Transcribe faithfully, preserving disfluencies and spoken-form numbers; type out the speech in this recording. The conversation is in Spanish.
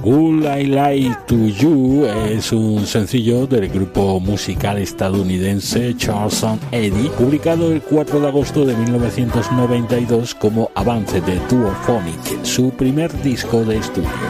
Would I Lie to You es un sencillo del grupo musical estadounidense Charles and Eddie, publicado el cuatro de agosto de mil novecientos noventa y dos como avance de Duophonic, su primer disco de estudio.